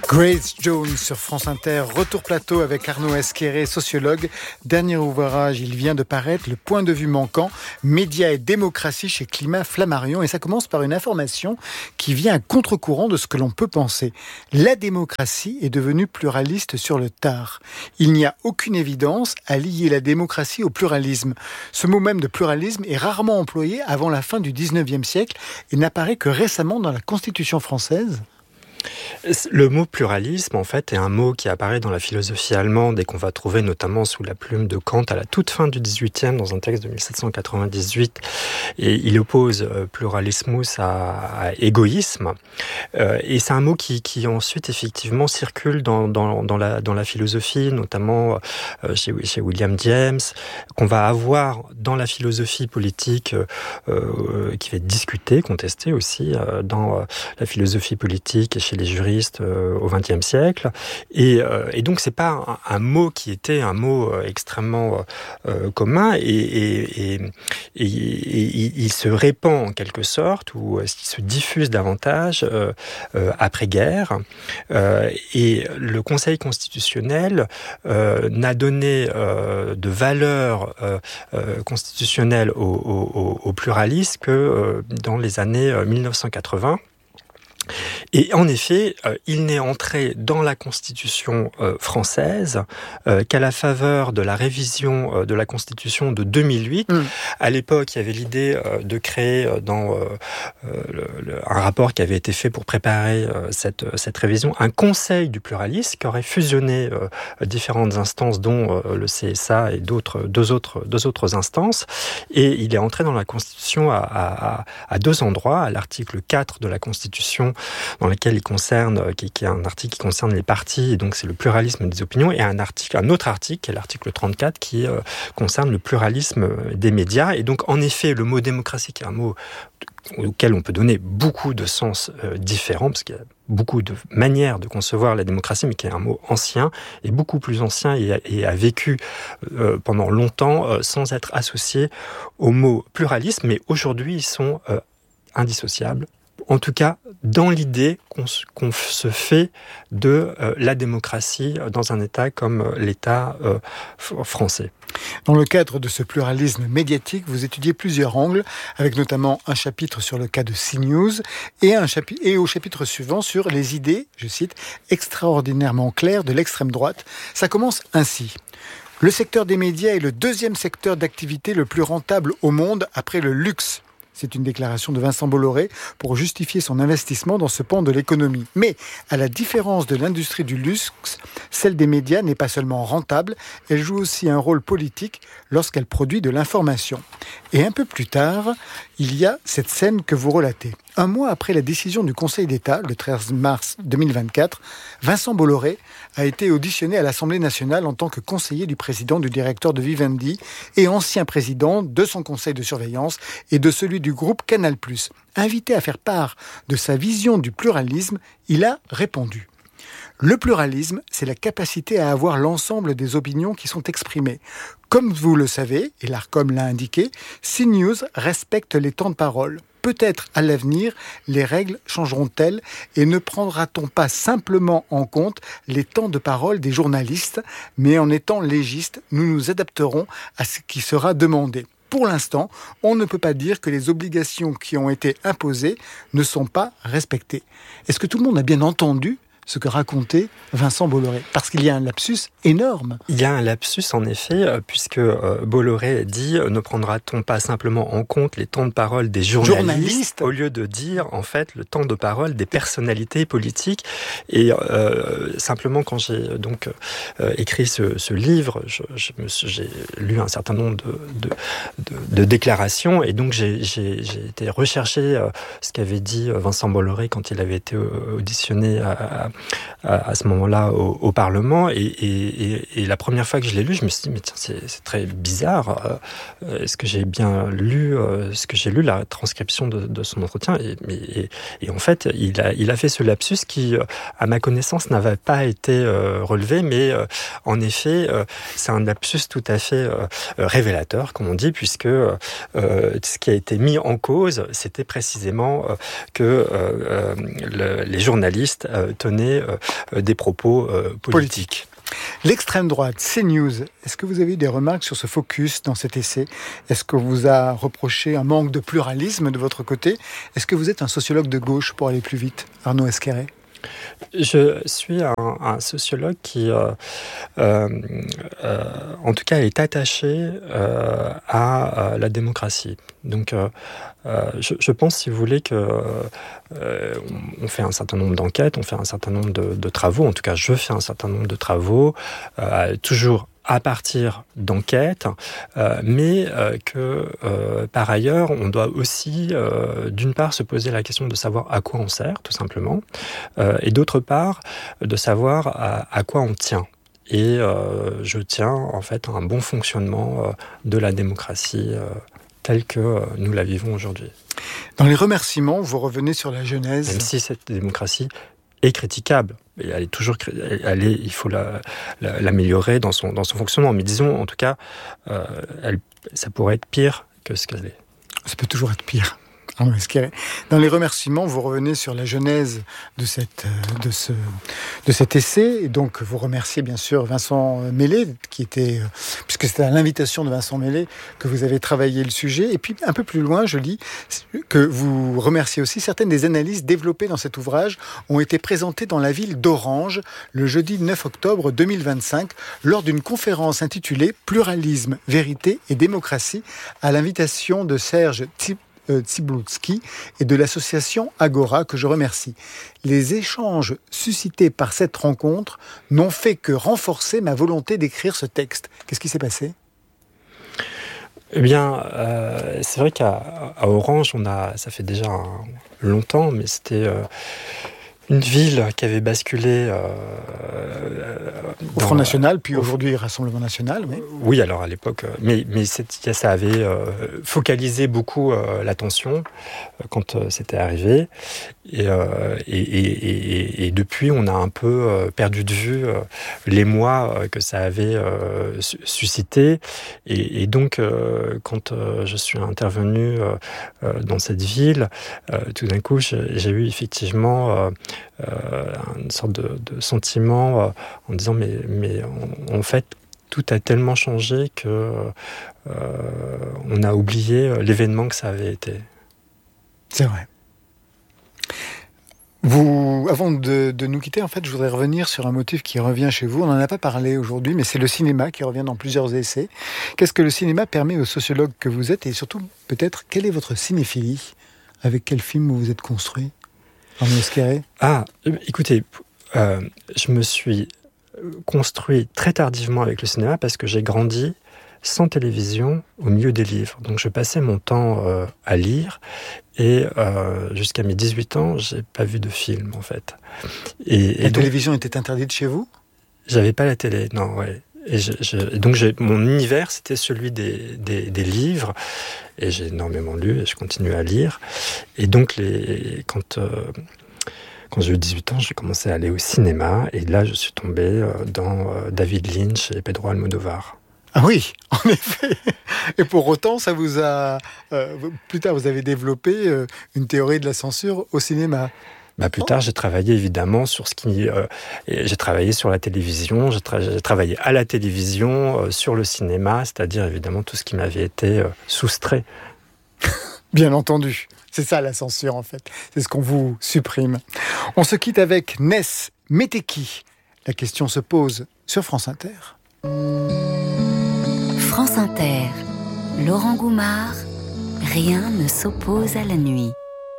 Grace Jones sur France Inter, retour plateau avec Arnaud Esqueré, sociologue. Dernier ouvrage, il vient de paraître, Le point de vue manquant, médias et démocratie chez Climat Flammarion. Et ça commence par une information qui vient à contre-courant de ce que l'on peut penser. La démocratie est devenue pluraliste sur le tard. Il n'y a aucune évidence à lier la démocratie au pluralisme. Ce mot même de pluralisme est rarement employé avant la fin du 19e siècle et n'apparaît que récemment dans la Constitution française. Le mot pluralisme, en fait, est un mot qui apparaît dans la philosophie allemande et qu'on va trouver notamment sous la plume de Kant à la toute fin du XVIIIe, dans un texte de 1798. Et il oppose pluralismus à égoïsme. Et c'est un mot qui ensuite, effectivement, circule dans la philosophie, notamment chez William James, qu'on va avoir dans la philosophie politique qui va être discutée, contestée aussi, dans la philosophie politique et chez les juristes au XXe siècle. Et donc, c'est pas un mot qui était un mot extrêmement commun et il se répand en quelque sorte, ou il se diffuse davantage après-guerre. Et le Conseil constitutionnel n'a donné de valeur constitutionnelle au pluralisme que dans les années 1980. Et en effet, il n'est entré dans la Constitution française qu'à la faveur de la révision de la Constitution de 2008. À l'époque, il y avait l'idée de créer dans un rapport qui avait été fait pour préparer cette révision, un conseil du pluralisme qui aurait fusionné différentes instances, dont le CSA et deux autres instances. Et il est entré dans la Constitution à deux endroits, à l'article 4 de la Constitution, dans lequel qui est un article qui concerne les partis, et donc c'est le pluralisme des opinions, et un autre article, qui est l'article 34, qui concerne le pluralisme des médias. Et donc, en effet, le mot démocratie, qui est un mot auquel on peut donner beaucoup de sens différents, parce qu'il y a beaucoup de manières de concevoir la démocratie, mais qui est un mot ancien, et beaucoup plus ancien, et a vécu pendant longtemps sans être associé au mot pluralisme, mais aujourd'hui, ils sont indissociables. En tout cas, dans l'idée qu'on se fait de la démocratie dans un État comme l'État français. Dans le cadre de ce pluralisme médiatique, vous étudiez plusieurs angles, avec notamment un chapitre sur le cas de CNews et au chapitre suivant sur les idées, je cite, extraordinairement claires de l'extrême droite. Ça commence ainsi. Le secteur des médias est le deuxième secteur d'activité le plus rentable au monde après le luxe. C'est une déclaration de Vincent Bolloré pour justifier son investissement dans ce pan de l'économie. Mais, à la différence de l'industrie du luxe, celle des médias n'est pas seulement rentable, elle joue aussi un rôle politique lorsqu'elle produit de l'information. Et un peu plus tard, il y a cette scène que vous relatez. Un mois après la décision du Conseil d'État, le 13 mars 2024, Vincent Bolloré a été auditionné à l'Assemblée nationale en tant que conseiller du président du directeur de Vivendi et ancien président de son conseil de surveillance et de celui du groupe Canal+. Invité à faire part de sa vision du pluralisme, il a répondu. Le pluralisme, c'est la capacité à avoir l'ensemble des opinions qui sont exprimées. Comme vous le savez, et l'Arcom l'a indiqué, CNews respecte les temps de parole. Peut-être à l'avenir, les règles changeront-elles et ne prendra-t-on pas simplement en compte les temps de parole des journalistes, mais en étant légistes, nous nous adapterons à ce qui sera demandé. Pour l'instant, on ne peut pas dire que les obligations qui ont été imposées ne sont pas respectées. Est-ce que tout le monde a bien entendu ce que racontait Vincent Bolloré? Parce qu'il y a un lapsus énorme. Il y a un lapsus, en effet, puisque Bolloré dit « Ne prendra-t-on pas simplement en compte les temps de parole des journalistes au lieu de dire, en fait, le temps de parole des personnalités politiques ?» Et simplement, quand j'ai donc écrit ce livre, j'ai lu un certain nombre de déclarations, et donc j'ai été rechercher ce qu'avait dit Vincent Bolloré quand il avait été auditionné à ce moment-là au Parlement, et la première fois que je l'ai lu, je me suis dit mais tiens, c'est très bizarre. Est-ce que j'ai bien lu la transcription de son entretien, et en fait il a fait ce lapsus qui, à ma connaissance, n'avait pas été relevé, mais en effet c'est un lapsus tout à fait révélateur, comme on dit, puisque ce qui a été mis en cause, c'était précisément que les journalistes tenaient tenait des propos politiques. L'extrême droite, CNews, est-ce que vous avez eu des remarques sur ce focus dans cet essai? Est-ce qu'on vous a reproché un manque de pluralisme de votre côté? Est-ce que vous êtes un sociologue de gauche, pour aller plus vite, Arnaud Esquerret? Je suis un sociologue qui, en tout cas, est attaché à la démocratie. Donc, je pense, si vous voulez, on fait un certain nombre d'enquêtes, on fait un certain nombre de travaux. En tout cas, je fais un certain nombre de travaux, toujours à partir d'enquêtes, mais que par ailleurs, on doit aussi, d'une part, se poser la question de savoir à quoi on sert, tout simplement, et d'autre part, de savoir à quoi on tient. Et je tiens, en fait, à un bon fonctionnement de la démocratie telle que nous la vivons aujourd'hui. Dans les remerciements, vous revenez sur la genèse. Même si cette démocratie est critiquable, et il faut l'améliorer dans son fonctionnement. Mais disons, en tout cas, ça pourrait être pire que ce qu'elle est. Ça peut toujours être pire. Dans les remerciements, vous revenez sur la genèse de cet essai, et donc vous remerciez bien sûr Vincent Mellé, puisque c'était à l'invitation de Vincent Mellé que vous avez travaillé le sujet. Et puis un peu plus loin, je lis que vous remerciez aussi certaines des analyses développées dans cet ouvrage ont été présentées dans la ville d'Orange le jeudi 9 octobre 2025 lors d'une conférence intitulée « Pluralisme, vérité et démocratie » à l'invitation de Serge Tsiboulski et de l'association Agora, que je remercie. Les échanges suscités par cette rencontre n'ont fait que renforcer ma volonté d'écrire ce texte. Qu'est-ce qui s'est passé ? Eh bien, c'est vrai qu'à Orange, ça fait déjà longtemps, mais c'était une ville qui avait basculé au Front National, puis aujourd'hui Rassemblement National. Oui, oui, alors à l'époque, mais ça avait focalisé beaucoup l'attention quand c'était arrivé, et depuis on a un peu perdu de vue l'émoi que ça avait suscité, et donc quand je suis intervenu dans cette ville, tout d'un coup j'ai eu effectivement une sorte de sentiment en disant mais en fait tout a tellement changé que on a oublié l'événement que ça avait été. C'est vrai. Avant de nous quitter, en fait, je voudrais revenir sur un motif qui revient chez vous. On n'en a pas parlé aujourd'hui, mais c'est le cinéma qui revient dans plusieurs essais. Qu'est-ce que le cinéma permet aux sociologues que vous êtes, et surtout, peut-être, quelle est votre cinéphilie? Avec quel film vous vous êtes construit, Arnaud Esquerret? Écoutez, je me suis construit très tardivement avec le cinéma parce que j'ai grandi sans télévision au milieu des livres. Donc je passais mon temps à lire, et jusqu'à mes 18 ans, j'ai pas vu de film en fait. La télévision était interdite chez vous? J'avais pas la télé, non, ouais. Et donc mon univers, c'était celui des livres, et j'ai énormément lu et je continue à lire. Et donc quand j'ai eu 18 ans, j'ai commencé à aller au cinéma, et là je suis tombé dans David Lynch et Pedro Almodovar. Ah oui, en effet. Et pour autant, ça vous a... plus tard, vous avez développé une théorie de la censure au cinéma. Plus tard, j'ai travaillé évidemment sur j'ai travaillé sur la télévision, j'ai travaillé à la télévision, sur le cinéma, c'est-à-dire évidemment tout ce qui m'avait été soustrait. Bien entendu. C'est ça la censure en fait. C'est ce qu'on vous supprime. On se quitte avec Ness Meteki. La question se pose sur France Inter. France Inter, Laurent Goumard, rien ne s'oppose à la nuit.